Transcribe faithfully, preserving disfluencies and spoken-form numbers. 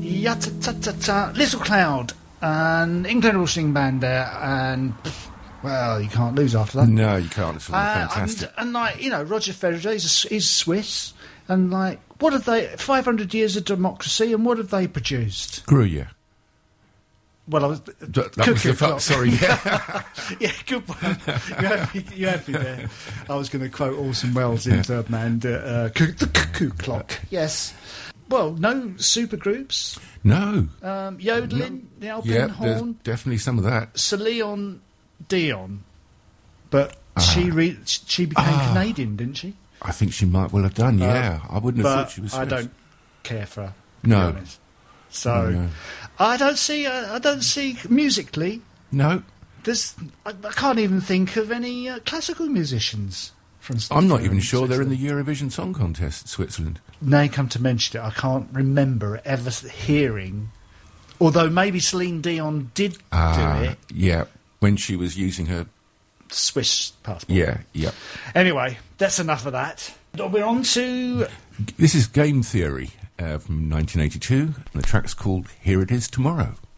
Yata-ta-ta-ta, Little Cloud, and England all sing band there, and well, you can't lose after that. No, you can't. It's Uh, fantastic. and, and like you know, Roger Federer, he's, a, he's Swiss, and like, what have they? Five hundred years of democracy, and what have they produced? Gruyere. Well, I was. D- that was Cuckoo the fu- Clock. sorry, yeah. Yeah, good one. You had me, you had me there. I was going to quote Orson Welles in Third Man, uh, uh, Coo- the Cuckoo Clock. Yes. Well, no supergroups. No. Um, yodeling, the Alpine Yeah, there's horn, definitely some of that. Celine Dion, but she re- she became Ah. Canadian, didn't she? I think she might well have done, yeah. I wouldn't have But thought she was I Swiss. don't care for her. To No. be honest. So No, no. I don't see. Uh, I don't see musically. No, There's. I, I can't even think of any uh, classical musicians from. I'm not from even sure they're in Switzerland. the Eurovision Song Contest, Switzerland. Now you come to mention it, I can't remember ever s- hearing. Although maybe Celine Dion did Ah, do it, yeah, when she was using her... Swiss passport. Yeah, yeah. Anyway, that's enough of that. We're on to This is Game Theory uh, from nineteen eighty-two, and the track's called Here It Is Tomorrow.